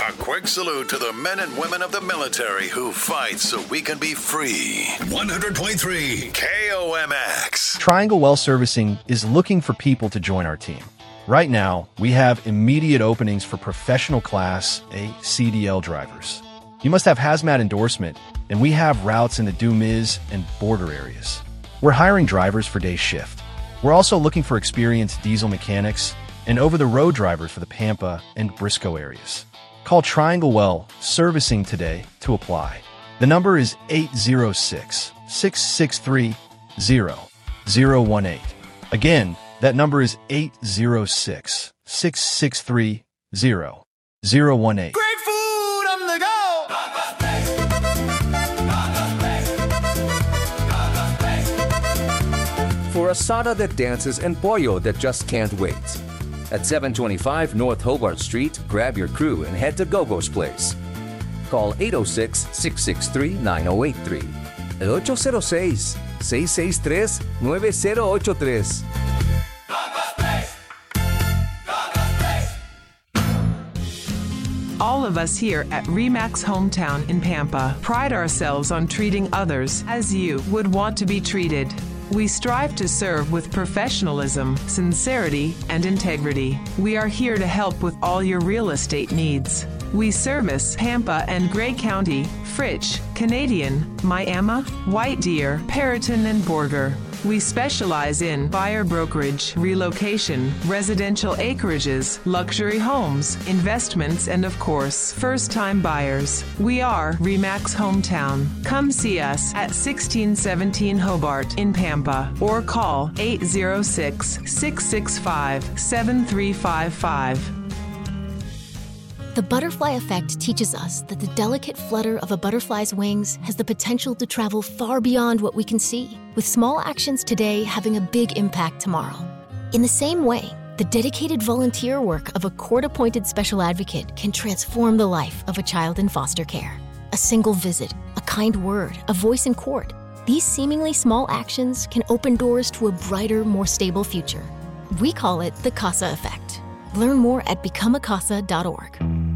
A quick salute to the men and women of the military who fight so we can be free. 100.3 KOMX. Triangle Well Servicing is looking for people to join our team. Right now, we have immediate openings for professional class A CDL drivers. You must have hazmat endorsement, and we have routes in the Dumiz and border areas. We're hiring drivers for day shift. We're also looking for experienced diesel mechanics and over-the-road drivers for the Pampa and Briscoe areas. Call Triangle Well Servicing today to apply. The number is 806-663-0018. Again, that number is 806-663-0018. Great food on the go! For asada that dances and pollo that just can't wait. At 725 North Hobart Street, grab your crew and head to Gogo's Place. Call 806-663-9083. El 806-663-9083. All of us here at RE/MAX Hometown in Pampa pride ourselves on treating others as you would want to be treated. We strive to serve with professionalism, sincerity, and integrity. We are here to help with all your real estate needs. We service Pampa and Gray County, Fritch, Canadian, Miami, White Deer, Perriton, and Borger. We specialize in buyer brokerage, relocation, residential acreages, luxury homes, investments, and of course, first-time buyers. We are RE/MAX Hometown. Come see us at 1617 Hobart in Pampa or call 806-665-7355. The butterfly effect teaches us that the delicate flutter of a butterfly's wings has the potential to travel far beyond what we can see, with small actions today having a big impact tomorrow. In the same way, the dedicated volunteer work of a court-appointed special advocate can transform the life of a child in foster care. A single visit, a kind word, a voice in court. These seemingly small actions can open doors to a brighter, more stable future. We call it the CASA effect. Learn more at becomeacasa.org.